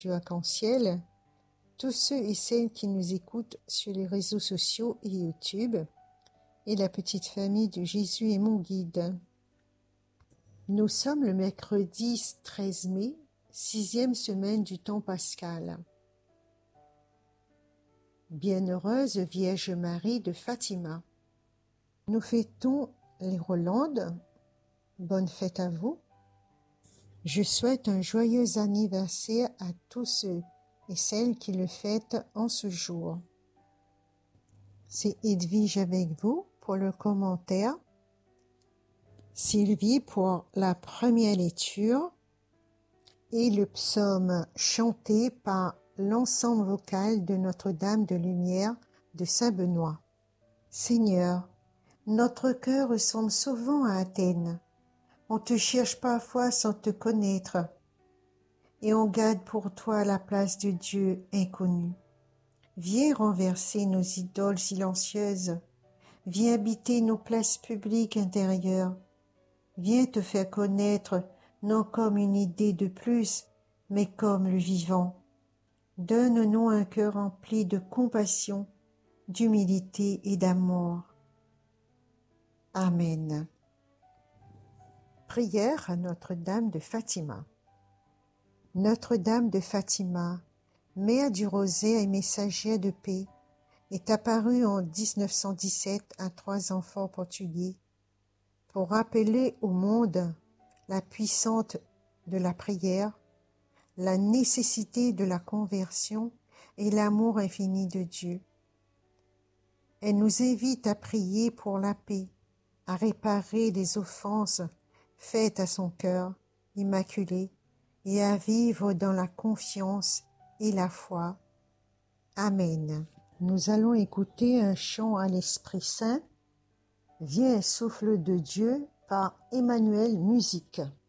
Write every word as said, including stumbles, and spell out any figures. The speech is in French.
du Arc-en-Ciel, tous ceux et celles qui nous écoutent sur les réseaux sociaux et YouTube, et la petite famille de Jésus est mon guide. Nous sommes le mercredi treize mai, sixième semaine du temps pascal. Bienheureuse Vierge Marie de Fatima. Nous fêtons les Rolandes. Bonne fête à vous. Je souhaite un joyeux anniversaire à tous ceux et celles qui le fêtent en ce jour. C'est Edwige avec vous pour le commentaire, Sylvie pour la première lecture et le psaume chanté par l'ensemble vocal de Notre-Dame de Lumière de Saint-Benoît. Seigneur, notre cœur ressemble souvent à Athènes. On te cherche parfois sans te connaître, et on garde pour toi la place de Dieu inconnu. Viens renverser nos idoles silencieuses, viens habiter nos places publiques intérieures, viens te faire connaître non comme une idée de plus, mais comme le vivant. Donne-nous un cœur rempli de compassion, d'humilité et d'amour. Amen. Prière à Notre-Dame de Fatima. Notre-Dame de Fatima, mère du rosaire et messagère de paix, est apparue en mille neuf cent dix-sept à trois enfants portugais pour rappeler au monde la puissance de la prière, la nécessité de la conversion et l'amour infini de Dieu. Elle nous invite à prier pour la paix, à réparer les offenses faites à son cœur immaculé et à vivre dans la confiance et la foi. Amen. Nous allons écouter un chant à l'Esprit Saint, Viens souffle de Dieu par Emmanuel Musique.